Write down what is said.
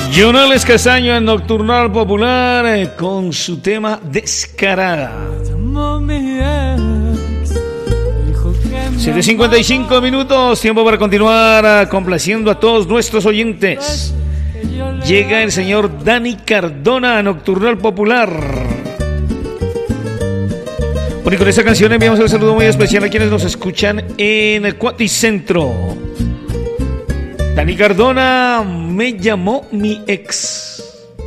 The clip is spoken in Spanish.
Jonales Castaño en Nocturnal Popular con su tema Descarada. 7:55 minutos, tiempo para continuar complaciendo a todos nuestros oyentes. Llega el señor Dani Cardona a Nocturnal Popular. Bueno, y con esta canción enviamos el saludo muy especial a quienes nos escuchan en Cuaticentro. Dani Cardona, me llamó mi ex.